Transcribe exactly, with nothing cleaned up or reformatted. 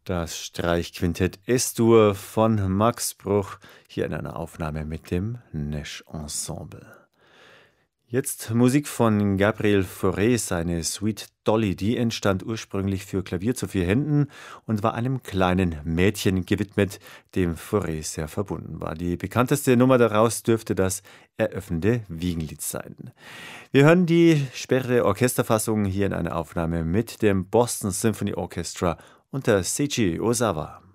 Das Streichquintett Es-Dur von Max Bruch, hier in einer Aufnahme mit dem Nesch Ensemble. Jetzt Musik von Gabriel Fauré, seine Suite Dolly, die entstand ursprünglich für Klavier zu vier Händen und war einem kleinen Mädchen gewidmet, dem Fauré sehr verbunden war. Die bekannteste Nummer daraus dürfte das eröffnende Wiegenlied sein. Wir hören die spätere Orchesterfassung hier in einer Aufnahme mit dem Boston Symphony Orchestra unter Seiji Ozawa.